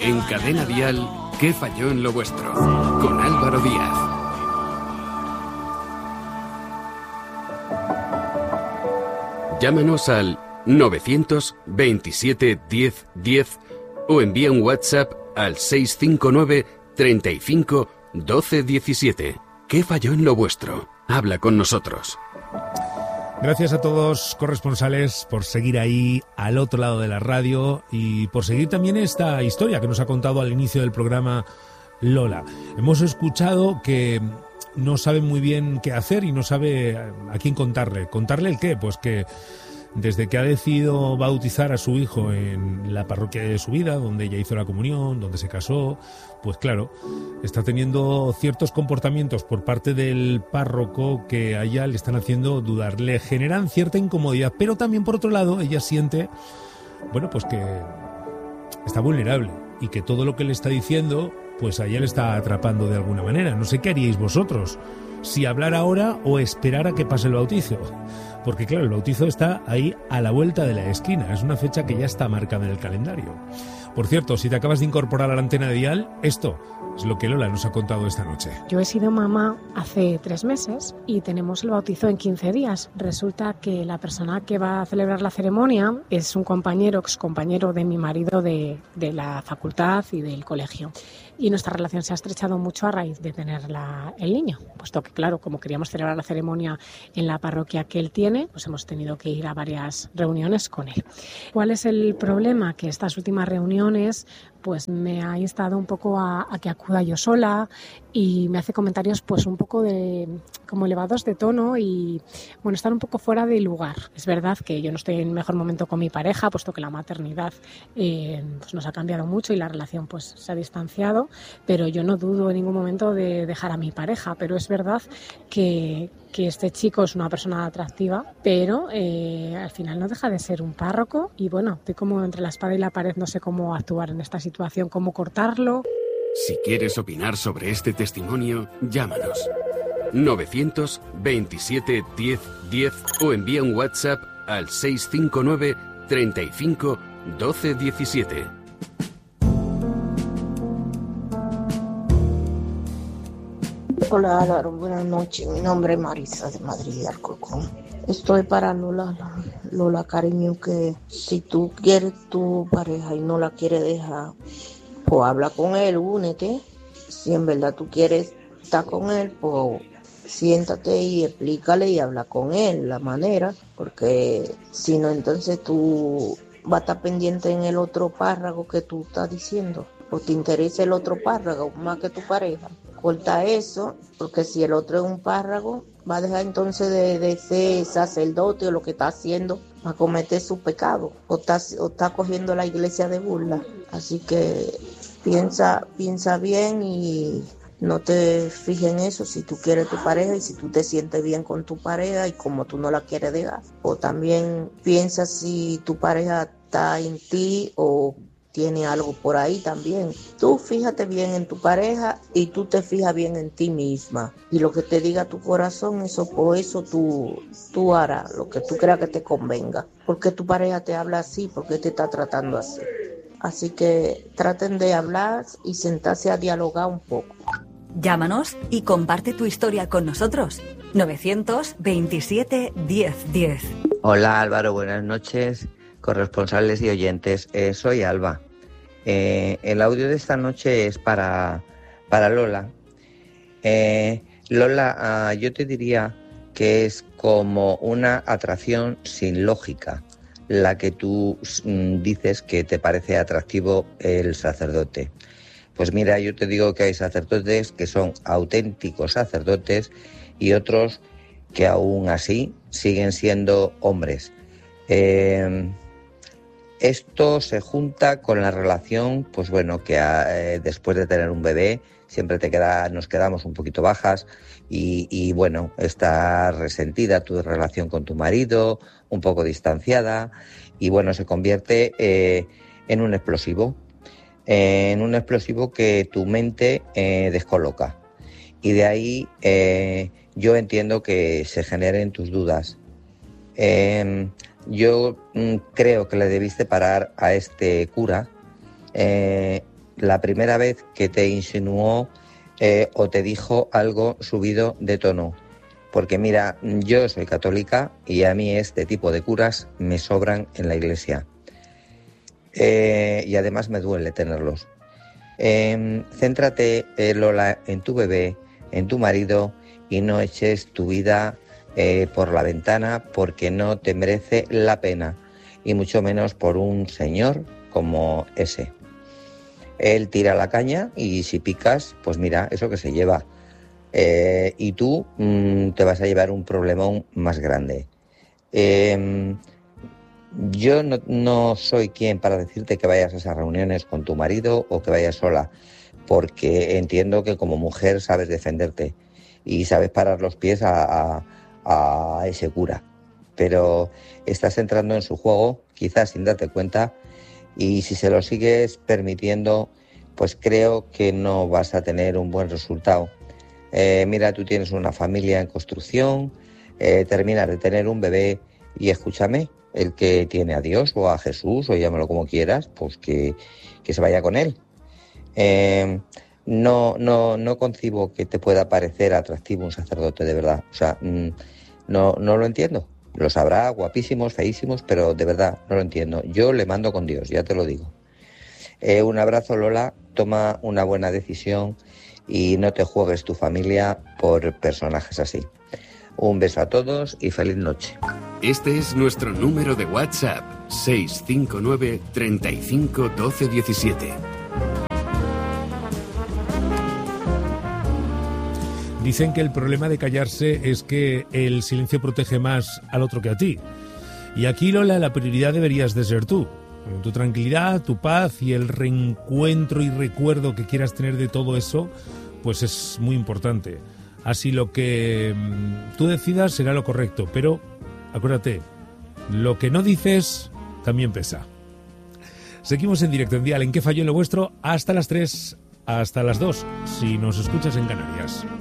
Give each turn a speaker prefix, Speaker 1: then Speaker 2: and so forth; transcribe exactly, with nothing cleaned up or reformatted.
Speaker 1: En Cadena Dial, ¿qué falló en lo vuestro? Con Álvaro Díaz. Llámanos al novecientos veintisiete diez diez o envía un WhatsApp al seis cinco nueve treinta y cinco doce diecisiete. ¿Qué falló en lo vuestro? Habla con nosotros.
Speaker 2: Gracias a todos corresponsales por seguir ahí al otro lado de la radio y por seguir también esta historia que nos ha contado al inicio del programa Lola. Hemos escuchado que no sabe muy bien qué hacer y no sabe a quién contarle. ¿Contarle el qué? Pues que desde que ha decidido bautizar a su hijo en la parroquia de su vida, donde ella hizo la comunión, donde se casó, pues claro, está teniendo ciertos comportamientos por parte del párroco que a ella le están haciendo dudar, le generan cierta incomodidad, pero también por otro lado ella siente, bueno, pues que está vulnerable y que todo lo que le está diciendo, pues a ella le está atrapando de alguna manera. No sé qué haríais vosotros, si hablar ahora o esperar a que pase el bautizo. Porque claro, el bautizo está ahí a la vuelta de la esquina, es una fecha que ya está marcada en el calendario. Por cierto, si te acabas de incorporar a la antena de Dial, esto es lo que Lola nos ha contado esta noche.
Speaker 3: Yo he sido mamá hace tres meses y tenemos el bautizo en quince días. Resulta que la persona que va a celebrar la ceremonia es un compañero, excompañero de mi marido de, de la facultad y del colegio. Y nuestra relación se ha estrechado mucho a raíz de tener la, el niño, puesto que, claro, como queríamos celebrar la ceremonia en la parroquia que él tiene, pues hemos tenido que ir a varias reuniones con él. ¿Cuál es el problema? Que estas últimas reuniones pues me ha instado un poco a, a que acuda yo sola y me hace comentarios pues un poco de como elevados de tono y bueno, están un poco fuera de lugar. Es verdad que yo no estoy en mejor momento con mi pareja, puesto que la maternidad eh, pues nos ha cambiado mucho y la relación pues se ha distanciado, pero yo no dudo en ningún momento de dejar a mi pareja, pero es verdad que que este chico es una persona atractiva, pero eh, al final no deja de ser un párroco y bueno, estoy como entre la espada y la pared, no sé cómo actuar en esta situación, cómo cortarlo.
Speaker 1: Si quieres opinar sobre este testimonio, llámanos novecientos veintisiete diez diez o envía un WhatsApp al seis cinco nueve treinta y cinco doce diecisiete.
Speaker 4: Hola Álvaro, buenas noches. Mi nombre es Marisa de Madrid de Alcorcón. Estoy para Lola, Lola cariño, que si tú quieres tu pareja y no la quieres dejar, pues habla con él, únete. Si en verdad tú quieres estar con él, pues siéntate y explícale y habla con él la manera, porque si no entonces tú vas a estar pendiente en el otro párrafo que tú estás diciendo, o te interesa el otro párrafo más que tu pareja. Corta eso, porque si el otro es un párrago, va a dejar entonces de, de ser sacerdote o lo que está haciendo, va a cometer su pecado, o está, o está cogiendo la iglesia de burla. Así que piensa, piensa bien y no te fijes en eso, si tú quieres tu pareja y si tú te sientes bien con tu pareja y como tú no la quieres dejar. O también piensa si tu pareja está en ti o tiene algo por ahí también. Tú fíjate bien en tu pareja y tú te fijas bien en ti misma. Y lo que te diga tu corazón, eso por eso tú, tú harás lo que tú creas que te convenga. Porque tu pareja te habla así, porque te está tratando así. Así que traten de hablar y sentarse a dialogar un poco.
Speaker 5: Llámanos y comparte tu historia con nosotros. novecientos veintisiete diez diez.
Speaker 6: Hola Álvaro, buenas noches. Corresponsales y oyentes, eh, soy Alba. Eh, el audio de esta noche es para, para Lola. Eh, Lola, uh, yo te diría que es como una atracción sin lógica, la que tú mm, dices que te parece atractivo el sacerdote. Pues mira, yo te digo que hay sacerdotes que son auténticos sacerdotes y otros que aún así siguen siendo hombres. Eh, Esto se junta con la relación, pues bueno, que eh, después de tener un bebé siempre te queda, nos quedamos un poquito bajas y, y bueno, está resentida tu relación con tu marido, un poco distanciada y bueno, se convierte eh, en un explosivo, eh, en un explosivo que tu mente eh, descoloca. Y de ahí eh, yo entiendo que se generen tus dudas. Eh, Yo mm, creo que le debiste parar a este cura. Eh, la primera vez que te insinuó eh, o te dijo algo subido de tono. Porque mira, yo soy católica y a mí este tipo de curas me sobran en la iglesia. Eh, y además me duele tenerlos. Eh, céntrate, eh, Lola, en tu bebé, en tu marido, y no eches tu vida eh, por la ventana, porque no te merece la pena, y mucho menos por un señor como ese. Él tira la caña y si picas, pues mira, eso que se lleva. Eh, y tú mmm, te vas a llevar un problemón más grande. Eh, Yo no, no soy quien para decirte que vayas a esas reuniones con tu marido o que vayas sola, porque entiendo que como mujer sabes defenderte y sabes parar los pies a, a, a ese cura. Pero estás entrando en su juego, quizás sin darte cuenta, y si se lo sigues permitiendo, pues creo que no vas a tener un buen resultado. Eh, mira, tú tienes una familia en construcción, eh, terminas de tener un bebé y escúchame, el que tiene a Dios o a Jesús, o llámalo como quieras, pues que, que se vaya con él. Eh, no, no, no concibo que te pueda parecer atractivo un sacerdote, de verdad. O sea, mm, no, no lo entiendo. Los habrá guapísimos, feísimos, pero de verdad no lo entiendo. Yo le mando con Dios, ya te lo digo. Eh, un abrazo, Lola, toma una buena decisión y no te juegues tu familia por personajes así. Un beso a todos y feliz noche.
Speaker 1: Este es nuestro número de WhatsApp, seis cinco nueve, treinta y cinco, doce diecisiete.
Speaker 2: Dicen que el problema de callarse es que el silencio protege más al otro que a ti. Y aquí, Lola, la prioridad deberías de ser tú. Tu tranquilidad, tu paz y el reencuentro y recuerdo que quieras tener de todo eso, pues es muy importante. Así lo que tú decidas será lo correcto, pero acuérdate, lo que no dices también pesa. Seguimos en directo en Dial, ¿en qué falló lo vuestro? Hasta las tres, hasta las dos, si nos escuchas en Canarias.